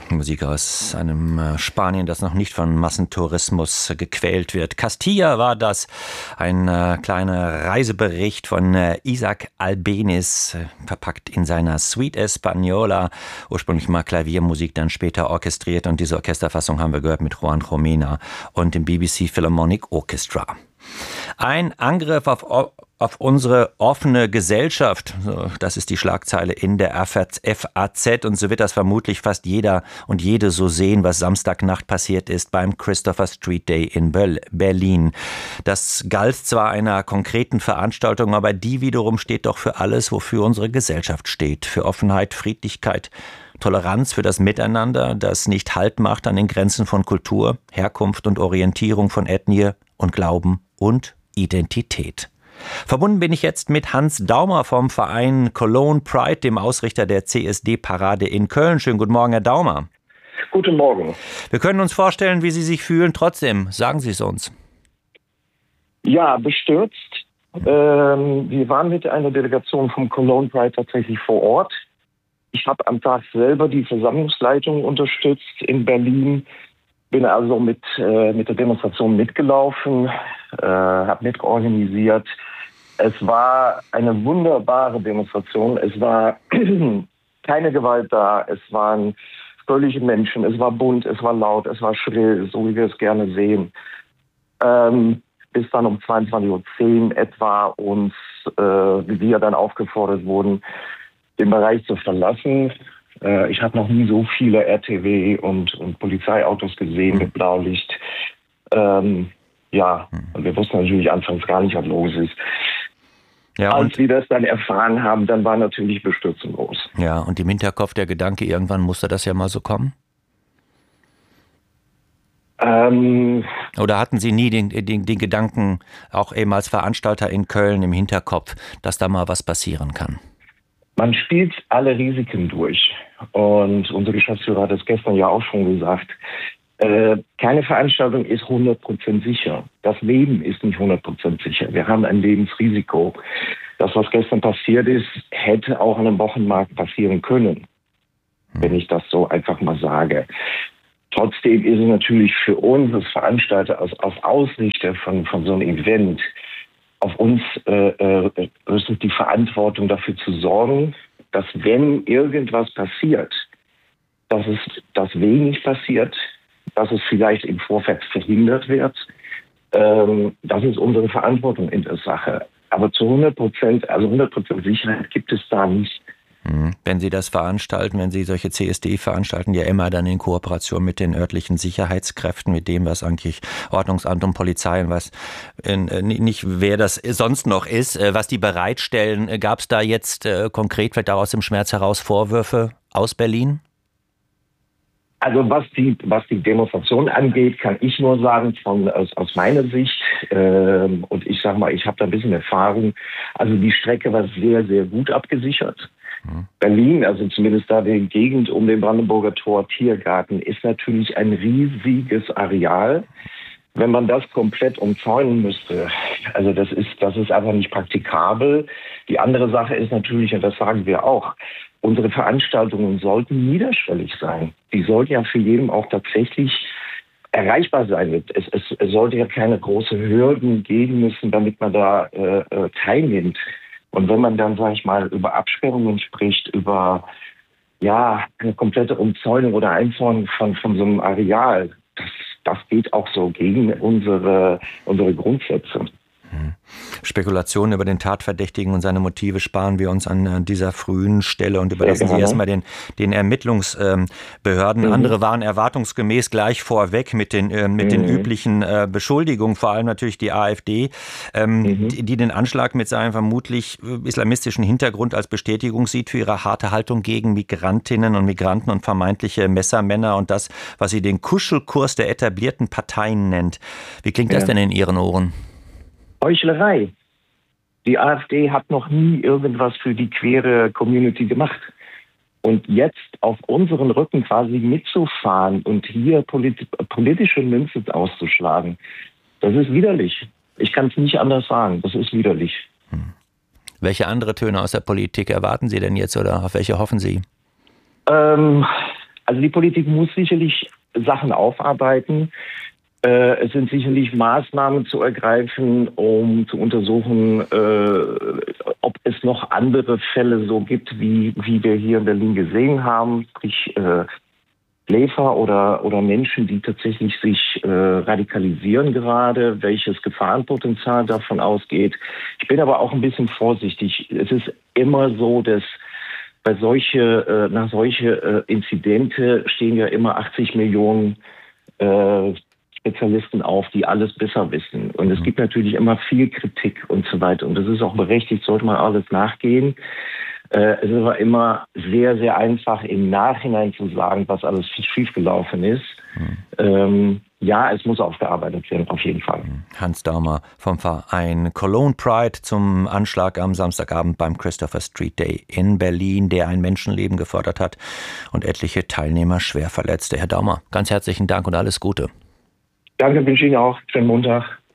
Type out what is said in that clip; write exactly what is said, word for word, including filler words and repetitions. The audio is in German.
Musik aus einem äh, Spanien, das noch nicht von Massentourismus äh, gequält wird. Castilla war das, ein äh, kleiner Reisebericht von äh, Isaac Albéniz, äh, verpackt in seiner Suite Española, ursprünglich mal Klaviermusik, dann später orchestriert, und diese Orchesterfassung haben wir gehört mit Juan Jomena und dem B B C Philharmonic Orchestra. Ein Angriff auf, auf unsere offene Gesellschaft, das ist die Schlagzeile in der F A Z, und so wird das vermutlich fast jeder und jede so sehen, was Samstagnacht passiert ist beim Christopher Street Day in Berlin. Das galt zwar einer konkreten Veranstaltung, aber die wiederum steht doch für alles, wofür unsere Gesellschaft steht. Für Offenheit, Friedlichkeit, Toleranz, für das Miteinander, das nicht Halt macht an den Grenzen von Kultur, Herkunft und Orientierung, von Ethnie und Glauben und Identität. Verbunden bin ich jetzt mit Hans Daumer vom Verein Cologne Pride, dem Ausrichter der C S D-Parade in Köln. Schönen guten Morgen, Herr Daumer. Guten Morgen. Wir können uns vorstellen, wie Sie sich fühlen. Trotzdem, sagen Sie es uns. Ja, bestürzt. Ähm, wir waren mit einer Delegation vom Cologne Pride tatsächlich vor Ort. Ich habe am Tag selber die Versammlungsleitung unterstützt in Berlin. Bin also mit, äh, mit der Demonstration mitgelaufen, äh, habe mitorganisiert. Es war eine wunderbare Demonstration. Es war keine Gewalt da. Es waren fröhliche Menschen. Es war bunt, es war laut, es war schrill, so wie wir es gerne sehen. Ähm, bis dann um zweiundzwanzig Uhr zehn etwa uns, äh, wie wir dann aufgefordert wurden, den Bereich zu verlassen. Äh, ich habe noch nie so viele R T W und, und Polizeiautos gesehen mit Blaulicht. Ähm, ja, und wir wussten natürlich anfangs gar nicht, was los ist. Ja, Als wir das dann erfahren haben, dann war natürlich Bestürzung groß. Ja, und im Hinterkopf der Gedanke, irgendwann musste das ja mal so kommen? Ähm, Oder hatten Sie nie den, den, den Gedanken, auch eben als Veranstalter in Köln im Hinterkopf, dass da mal was passieren kann? Man spielt alle Risiken durch. Und unser Geschäftsführer hat es gestern ja auch schon gesagt. Äh, keine Veranstaltung ist hundert Prozent sicher. Das Leben ist nicht hundert Prozent sicher. Wir haben ein Lebensrisiko. Das, was gestern passiert ist, hätte auch an einem Wochenmarkt passieren können, wenn ich das so einfach mal sage. Trotzdem ist es natürlich für uns als Veranstalter, als, als Ausrichter von, von so einem Event, auf uns äh, äh, ist es die Verantwortung dafür zu sorgen, dass wenn irgendwas passiert, dass es dass wenig passiert, dass es vielleicht im Vorfeld verhindert wird. Ähm, das ist unsere Verantwortung in der Sache. Aber zu hundert Prozent, also hundert Prozent Sicherheit gibt es da nicht. Wenn Sie das veranstalten, wenn Sie solche C S D veranstalten, ja immer dann in Kooperation mit den örtlichen Sicherheitskräften, mit dem, was eigentlich Ordnungsamt und Polizei und was, äh, nicht wer das sonst noch ist, äh, was die bereitstellen. Gab es da jetzt äh, konkret vielleicht auch aus dem Schmerz heraus Vorwürfe aus Berlin? Also was die, was die Demonstration angeht, kann ich nur sagen, von, aus, aus meiner Sicht, ähm, und ich sag mal, ich habe da ein bisschen Erfahrung, also die Strecke war sehr, sehr gut abgesichert. Mhm. Berlin, also zumindest da die Gegend um den Brandenburger Tor, Tiergarten, ist natürlich ein riesiges Areal. Wenn man das komplett umzäunen müsste, also das ist, das ist einfach nicht praktikabel. Die andere Sache ist natürlich, und das sagen wir auch, unsere Veranstaltungen sollten niederschwellig sein. Die sollten ja für jeden auch tatsächlich erreichbar sein. Es, es, es sollte ja keine großen Hürden geben müssen, damit man da äh, teilnimmt. Und wenn man dann, sage ich mal, über Absperrungen spricht, über ja eine komplette Umzäunung oder Einzäunung von, von so einem Areal, das, das geht auch so gegen unsere, unsere Grundsätze. Spekulationen über den Tatverdächtigen und seine Motive sparen wir uns an dieser frühen Stelle und überlassen Sie erstmal den, den Ermittlungsbehörden. Mhm. Andere waren erwartungsgemäß gleich vorweg mit den, äh, mit mhm. den üblichen äh, Beschuldigungen, vor allem natürlich die AfD, ähm, mhm. die, die den Anschlag mit seinem vermutlich islamistischen Hintergrund als Bestätigung sieht für ihre harte Haltung gegen Migrantinnen und Migranten und vermeintliche Messermänner und das, was sie den Kuschelkurs der etablierten Parteien nennt. Wie klingt das ja. denn in Ihren Ohren? Heuchlerei. Die AfD hat noch nie irgendwas für die queere Community gemacht. Und jetzt auf unseren Rücken quasi mitzufahren und hier polit- politische Münzen auszuschlagen, das ist widerlich. Ich kann es nicht anders sagen, das ist widerlich. Hm. Welche andere Töne aus der Politik erwarten Sie denn jetzt oder auf welche hoffen Sie? Ähm, Also die Politik muss sicherlich Sachen aufarbeiten. Äh, es sind sicherlich Maßnahmen zu ergreifen, um zu untersuchen, äh, ob es noch andere Fälle so gibt, wie, wie wir hier in Berlin gesehen haben, sprich äh, Schläfer oder, oder Menschen, die tatsächlich sich äh, radikalisieren gerade, welches Gefahrenpotenzial davon ausgeht. Ich bin aber auch ein bisschen vorsichtig. Es ist immer so, dass bei solche, äh, nach solche äh, Inzidente stehen ja immer achtzig Millionen äh, Spezialisten auf, die alles besser wissen. Und es gibt natürlich immer viel Kritik und so weiter. Und das ist auch berechtigt, sollte man alles nachgehen. Äh, es ist aber immer sehr, sehr einfach im Nachhinein zu sagen, was alles schiefgelaufen ist. Mhm. Ähm, ja, es muss aufgearbeitet werden, auf jeden Fall. Hans Daumer vom Verein Cologne Pride zum Anschlag am Samstagabend beim Christopher Street Day in Berlin, der ein Menschenleben gefordert hat und etliche Teilnehmer schwer verletzte. Herr Daumer, ganz herzlichen Dank und alles Gute. Danke, wünsche Ihnen auch. Schönen Montag.